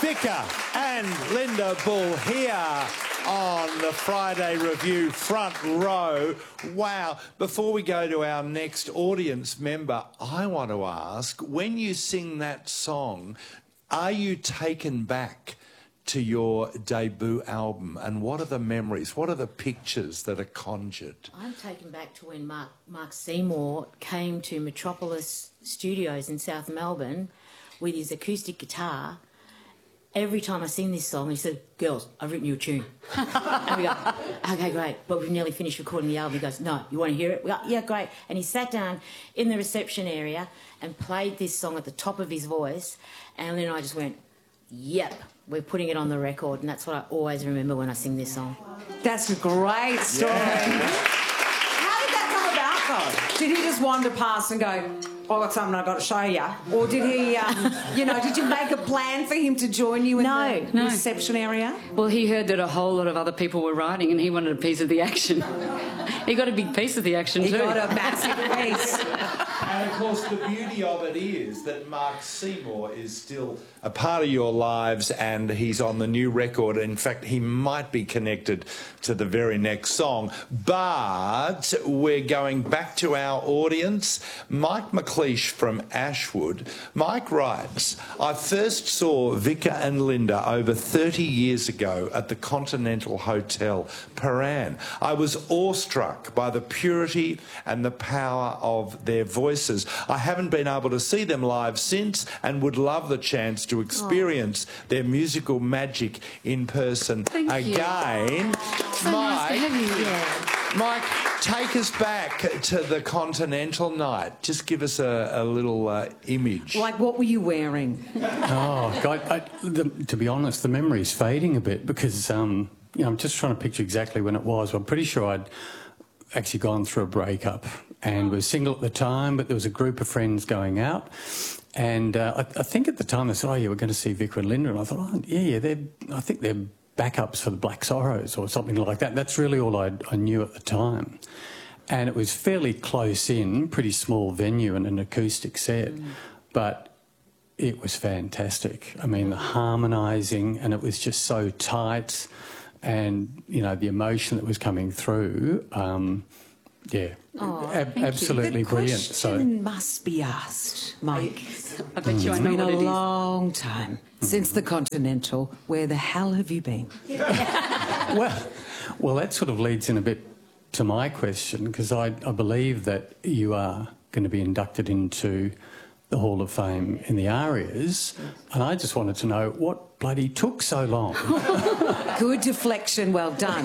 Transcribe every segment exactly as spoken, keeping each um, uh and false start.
Vicar and Linda Bull here on the Friday Review front row. Wow. Before we go to our next audience member, I want to ask, when you sing that song, are you taken back to your debut album, and what are the memories, what are the pictures that are conjured? I'm taken back to when Mark, Mark Seymour came to Metropolis Studios in South Melbourne with his acoustic guitar. Every time I sing this song, he said, "Girls, I've written you a tune." And we go, "Okay, great, but we've nearly finished recording the album." He goes, "No, you want to hear it?" We go, "Yeah, great." And he sat down in the reception area and played this song at the top of his voice, and Lynn and I just went, "Yep, we're putting it on the record." And that's what I always remember when I sing this song. That's a great story. Yeah. How did that come about, though? Did he just wander past and go, "Oh, I've got something I've got to show you"? Or did he, um, you know, did you make a plan for him to join you in No, the no. reception area? Well, he heard that a whole lot of other people were writing and he wanted a piece of the action. He got a big piece of the action He too. got a massive piece. And of course, the beauty of it is that Mark Seymour is still a part of your lives, and he's on the new record. In fact, he might be connected to the very next song. But we're going back to our audience. Mike McLeish from Ashwood. Mike writes, "I first saw Vicar and Linda over thirty years ago at the Continental Hotel, Paran. I was awestruck by the purity and the power of their voices. I haven't been able to see them live since and would love the chance to experience oh. their musical magic in person Thank again." You. So nice to have you. Yeah. Mike, take us back to the Continental night. Just give us a, a little uh, image. Like, what were you wearing? Oh, God, I, the, to be honest, the memory's fading a bit because um, you know, I'm just trying to picture exactly when it was. I'm pretty sure I'd actually gone through a breakup and was single at the time, but there was a group of friends going out. And uh, I, I think at the time they said, "Oh, yeah, we're going to see Vicar and Linda." And I thought, oh, yeah, yeah, they're, I think they're backups for the Black Sorrows or something like that. That's really all I, I knew at the time. And it was fairly close in, pretty small venue and an acoustic set. Mm. But it was fantastic. I mean, the harmonising, and it was just so tight. And, you know, the emotion that was coming through, um, yeah, oh, ab absolutely the brilliant. The so question must be asked, Mike. I bet you It's I know been what a it is. long time since the Continental. Where the hell have you been? well, well, that sort of leads in a bit to my question, because I, I believe that you are going to be inducted into the Hall of Fame in the Arias, and I just wanted to know what bloody took so long. Good deflection, well done.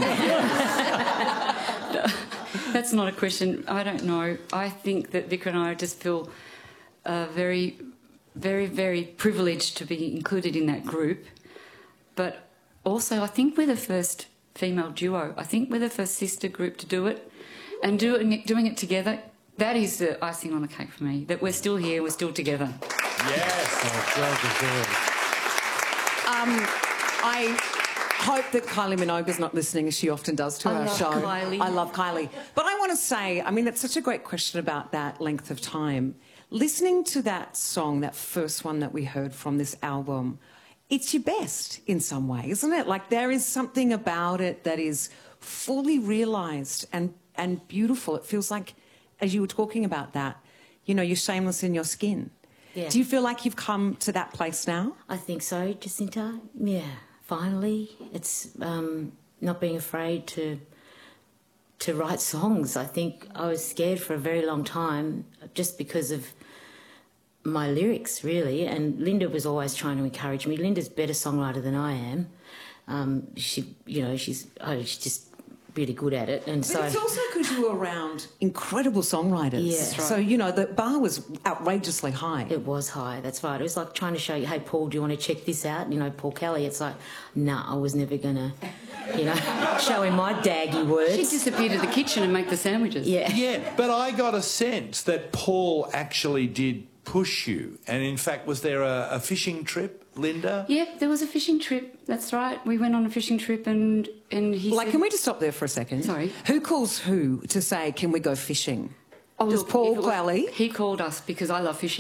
That's not a question. I don't know. I think that Vicar and I just feel uh, very, very, very privileged to be included in that group. But also, I think we're the first female duo. I think we're the first sister group to do it, and do it, doing it together. That is the icing on the cake for me. That we're still here, we're still together. Yes, Oh, well deserved. Um, I hope that Kylie Minogue's not listening, as she often does to I our love show. Kylie. I love Kylie. But I want to say, I mean, that's such a great question about that length of time. Listening to that song, that first one that we heard from this album, it's your best in some way, isn't it? Like, there is something about it that is fully realised and, and beautiful. It feels like, as you were talking about that, you know, you're shameless in your skin. Yeah. Do you feel like you've come to that place now? I think so, Jacinta. Yeah, finally. It's um, not being afraid to to write songs. I think I was scared for a very long time just because of my lyrics, really. And Linda was always trying to encourage me. Linda's a better songwriter than I am. Um, she, you know, she's, oh, she's just really good at it. And but so it's also because you were around incredible songwriters. Yeah. That's right. So, you know, the bar was outrageously high. It was high, that's right. It was like trying to show you, "Hey, Paul, do you want to check this out?" You know, Paul Kelly. It's like, nah, I was never going to, you know, show him my daggy words. She'd disappear to the kitchen and make the sandwiches. Yeah. Yeah, but I got a sense that Paul actually did push you. And in fact, was there a, a fishing trip, Linda? Yep, there was a fishing trip. That's right. We went on a fishing trip and, and he Like, said... can we just stop there for a second? Sorry. Who calls who to say, "Can we go fishing"? Oh, Does look, Paul if it was- Kelly? He called us because I love fishing.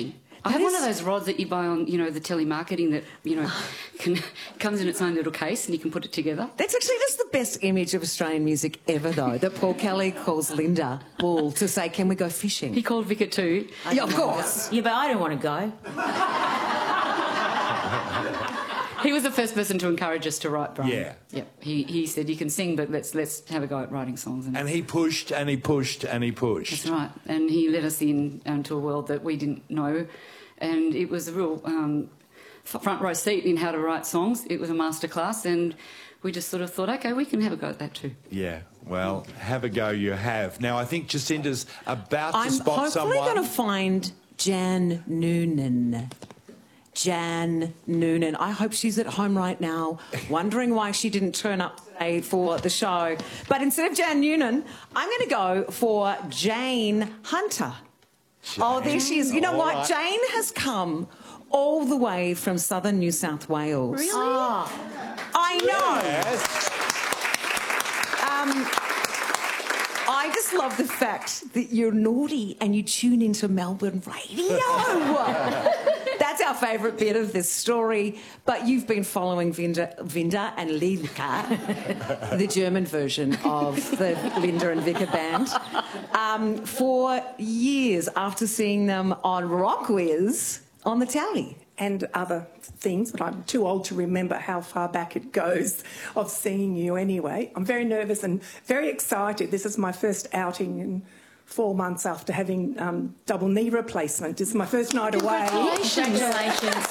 I have That one is- of those rods that you buy on, you know, the telemarketing that, you know, can, comes in its own little case and you can put it together. That's actually just the best image of Australian music ever, though, that Paul Kelly calls Linda Bull to say, can we go fishing? He called Vicar too. Yeah, of course. Yeah, but I don't want to go. He was the first person to encourage us to write, Brian. Yeah. Yep. He, he said, you can sing, but let's let's have a go at writing songs. And, And he pushed and he pushed and he pushed. that's right. And he let us in um, to a world that we didn't know. And it was a real um, f- front row seat in how to write songs. It was a masterclass, and we just sort of thought, OK, we can have a go at that too. Yeah, well, have a go you have. Now, I think Jacinda's about to I'm spot hopefully someone. going to find Jan Noonan. Jan Noonan. I hope she's at home right now, wondering why she didn't turn up today for the show. But instead of Jan Noonan, I'm going to go for Jane Hunter. Oh, there she is. You know All what? right. Jane has come all the way from southern New South Wales. Really? I know. Yes. Um, I just love the fact that you're naughty and you tune into Melbourne radio. That's our favourite bit of this story. But you've been following Vinda, Vinda and Linka, the German version of the Linda and Vicar band, um, for years after seeing them on Rock Whiz on the telly. And other things, but I'm too old to remember how far back it goes of seeing you anyway. I'm very nervous and very excited. This is my first outing in four months after having um, double knee replacement. This is my first night away. Congratulations.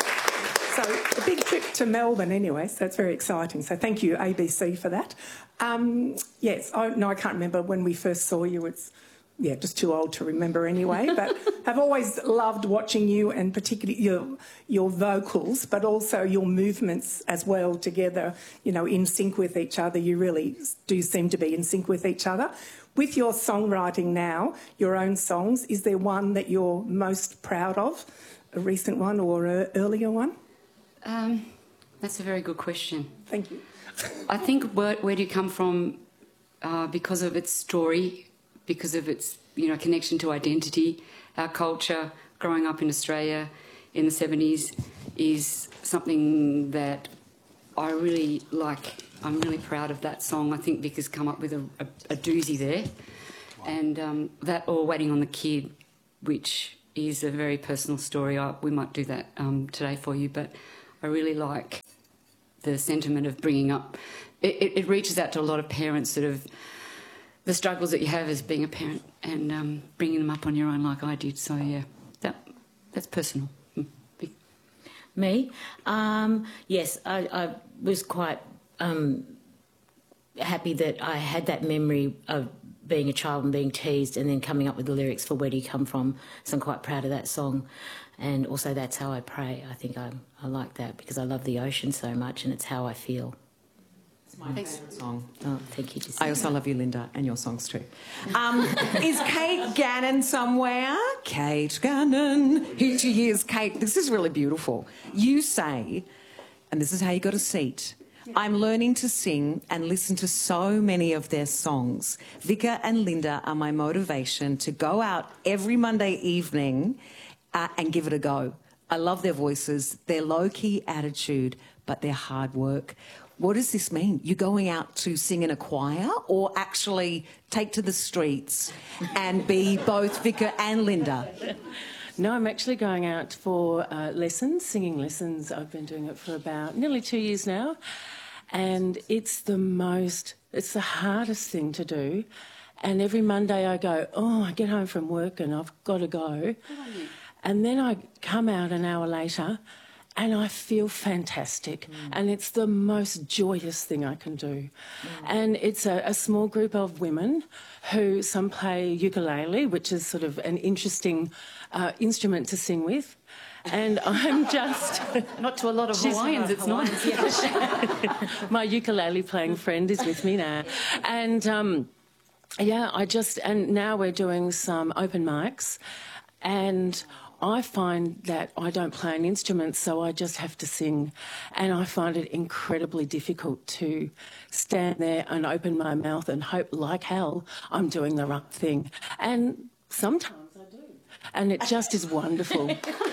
So a big trip to Melbourne anyway, so that's very exciting. So thank you, A B C, for that. Um, yes, I, no, I can't remember when we first saw you. It's yeah, just too old to remember anyway, but I've always loved watching you, and particularly your your vocals, but also your movements as well together, you know, in sync with each other. You really do seem to be in sync with each other. With your songwriting now, your own songs, is there one that you're most proud of, a recent one or an earlier one? Um, that's a very good question. Thank you. I think where, where do you come from, uh, because of its story, because of its, you know, connection to identity, our culture, growing up in Australia in the seventies, is something that I really like. I'm really proud of that song. I think Vic has come up with a, a, a doozy there. Wow. And um, that, or Waiting on the Kid, which is a very personal story. I, we might do that um, today for you, but I really like the sentiment of bringing up. It, it, it reaches out to a lot of parents that have the struggles that you have as being a parent, and um, bringing them up on your own like I did. So, yeah, that that's personal. Big. Me? Um, yes, I, I was quite um, happy that I had that memory of being a child and being teased and then coming up with the lyrics for Where Do You Come From. So I'm quite proud of that song. And also That's How I Pray. I think I, I like that because I love the ocean so much and it's how I feel. My favourite song. Oh, thank you, Jacinda. I also love you, Linda, and your songs too. Um, is Kate Gannon somewhere? Kate Gannon. Here she is, Kate. This is really beautiful. You say, and this is how you got a seat, I'm learning to sing and listen to so many of their songs. Vicar and Linda are my motivation to go out every Monday evening uh, and give it a go. I love their voices, their low-key attitude, but their hard work. What does this mean? You're going out to sing in a choir or actually take to the streets and be both Vicar and Linda? No, I'm actually going out for uh, lessons, singing lessons. I've been doing it for about nearly two years now. And it's the most, it's the hardest thing to do. And every Monday I go, oh, I get home from work and I've got to go. And then I come out an hour later and I feel fantastic. Mm. And it's the most joyous thing I can do. Mm. And it's a, a small group of women who, some play ukulele, which is sort of an interesting uh, instrument to sing with. And I'm just... Not to a lot of Hawaiians, it's not. My ukulele playing friend is with me now. And, um, yeah, I just... And now we're doing some open mics. And I find that I don't play an instrument, so I just have to sing. And I find it incredibly difficult to stand there and open my mouth and hope like hell I'm doing the right thing. And sometimes I do. and it just is wonderful.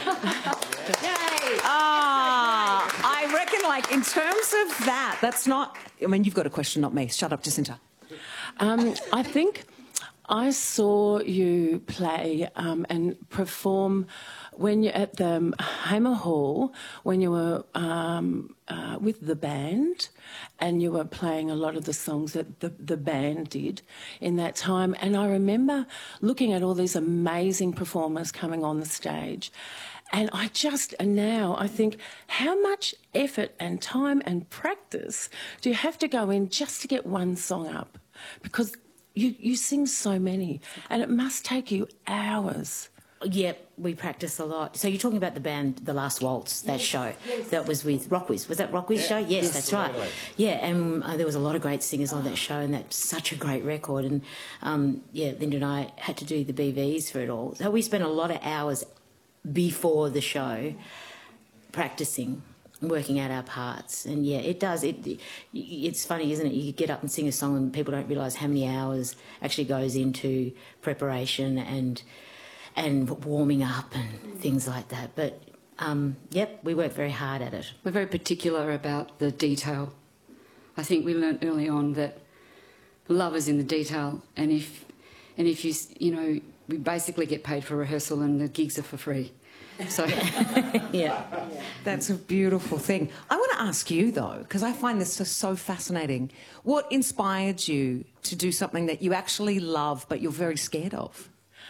Ah, I reckon, like, in terms of that, that's not... I mean, you've got a question, not me. Shut up, Jacinta. Um, I think I saw you play um, and perform when you're at the Hamer Hall, when you were um, uh, with the band, and you were playing a lot of the songs that the, the band did in that time. And I remember looking at all these amazing performers coming on the stage. And I just, and now I think, how much effort and time and practice do you have to go in just to get one song up? Because you, you sing so many, and it must take you hours. Yep, we practice a lot. So you're talking about the band, The Last Waltz, that show that was with Rockwiz. Was that Rockwiz Yeah. show? Yes, Yes, that's right. absolutely. Yeah, and uh, there was a lot of great singers on that show, and that's such a great record. And um, yeah, Linda and I had to do the B Vs for it all. So we spent a lot of hours before the show practicing, working out our parts. And yeah, it does. It, it it's funny, isn't it? You get up and sing a song and people don't realise how many hours actually goes into preparation and and warming up and things like that. But um, yep, we work very hard at it. We're very particular about the detail. I think we learnt early on that love is in the detail, and if and if you s- you know, we basically get paid for rehearsal and the gigs are for free. So Yeah. That's a beautiful thing. I want to ask you, though, because I find this so, so fascinating. What inspired you to do something that you actually love but you're very scared of?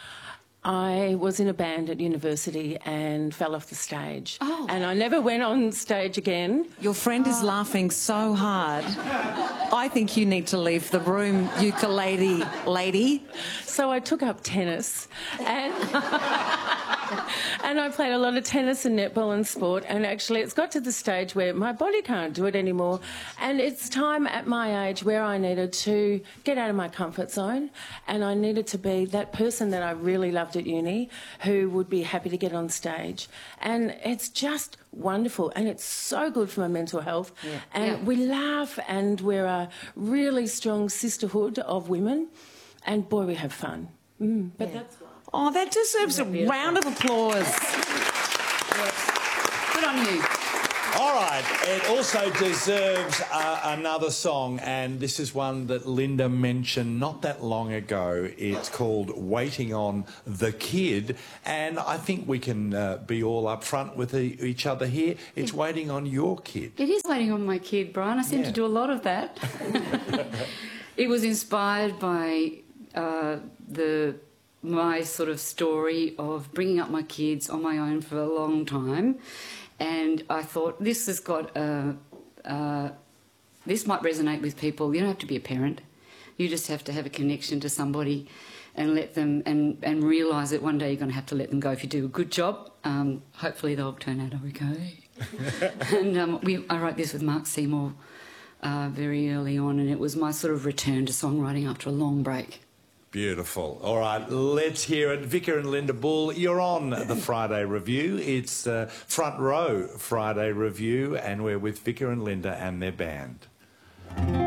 I was in a band at university and fell off the stage. Oh. And I never went on stage again. Your friend is laughing so hard. I think you need to leave the room, ukulele lady. So I took up tennis and and I played a lot of tennis and netball and sport, and actually it's got to the stage where my body can't do it anymore, and it's time at my age where I needed to get out of my comfort zone, and I needed to be that person that I really loved at uni who would be happy to get on stage. And it's just wonderful, and it's so good for my mental health. Yeah. And Yeah. we laugh, and we're a really strong sisterhood of women, and boy, we have fun. Mm, but Yeah. that's Oh, that deserves a beautiful? round of applause. good on you. All right, it also deserves uh, another song, and this is one that Linda mentioned not that long ago. It's called Waiting on the Kid, and I think we can uh, be all up front with e- each other here. It's Waiting on Your Kid. It is waiting on my kid, Brian. I seem Yeah. to do a lot of that. It was inspired by uh, the my sort of story of bringing up my kids on my own for a long time, and I thought this has got a, uh, this might resonate with people. You don't have to be a parent. You just have to have a connection to somebody and let them and, and realise that one day you're going to have to let them go if you do a good job. Um, hopefully they'll turn out okay. And um, we, I wrote this with Mark Seymour uh, very early on, and it was my sort of return to songwriting after a long break. Beautiful. All right, let's hear it. Vicar and Linda Bull, you're on the Friday Review. It's uh, Front Row Friday Review, and we're with Vicar and Linda and their band.